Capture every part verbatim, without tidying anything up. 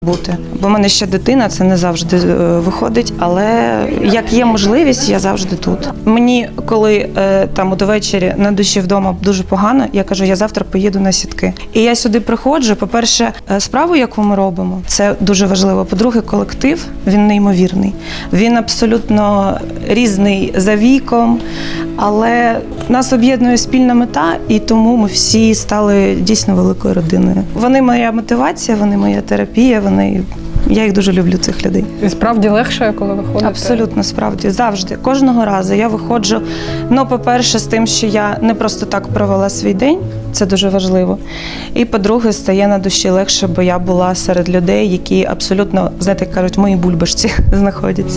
бути. Бо в мене ще дитина, це не завжди виходить, але як є можливість, я завжди тут. Мені, коли там от ввечері на душі вдома дуже погано, я кажу, я завтра поїду на сітки. І я сюди приходжу, по-перше, справу, яку ми робимо, це дуже важливо. По-друге, колектив, він неймовірний. Він абсолютно різний за віком, але нас об'єднує спільна мета, і тому ми всі стали дійсно великою родиною. Вони моя мотивація, вони моя терапія, вони... Я їх дуже люблю, цих людей. І справді легше, коли виходите? Абсолютно, справді. Завжди. Кожного разу я виходжу, ну, по-перше, з тим, що я не просто так провела свій день, це дуже важливо. І, по-друге, стає на душі легше, бо я була серед людей, які абсолютно, знаєте, як кажуть, в моїй бульбашці знаходяться.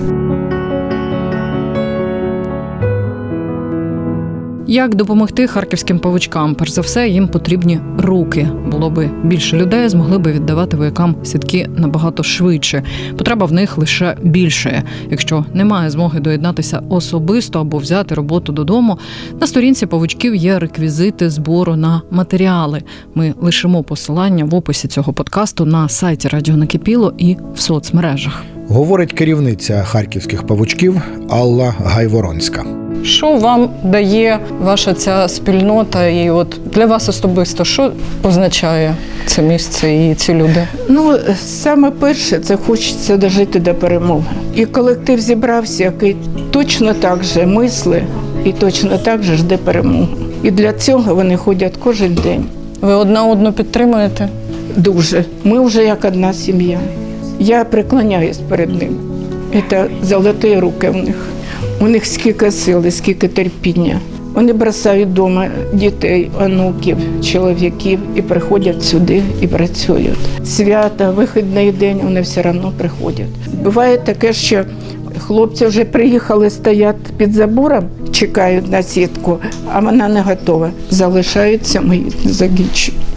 Як допомогти харківським павучкам? Перш за все, їм потрібні руки. Було би більше людей, змогли би віддавати воякам сітки набагато швидше. Потреба в них лише більшає. Якщо немає змоги доєднатися особисто або взяти роботу додому, на сторінці павучків є реквізити збору на матеріали. Ми лишимо посилання в описі цього подкасту на сайті Радіо Накипіло і в соцмережах. Говорить керівниця харківських павучків Алла Гайворонська. Що вам дає ваша ця спільнота і от для вас особисто, що означає це місце і ці люди? Ну, саме перше, це хочеться дожити до перемоги. І колектив зібрався, який точно так же мисли і точно так же жде перемогу. І для цього вони ходять кожен день. Ви одна одну підтримуєте? Дуже. Ми вже як одна сім'я. Я преклоняюсь перед ним. Це золоті руки в них. У них скільки сили, скільки терпіння. Вони бросають вдома дітей, онуків, чоловіків і приходять сюди і працюють. Свята, вихідний день, вони все одно приходять. Буває таке, що хлопці вже приїхали, стоять під забором, чекають на сітку, а вона не готова. Залишаються, ми їх не закінчуємо.